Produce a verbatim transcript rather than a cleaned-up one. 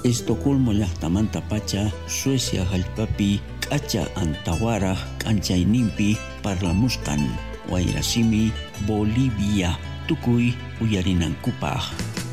Estocolmo llaqtamanta pacha Suecia hallpapi k'acha antawaraq k'anchayninpi parlamusqan wayrasimi Bolivia tukuy uyarinankupaq.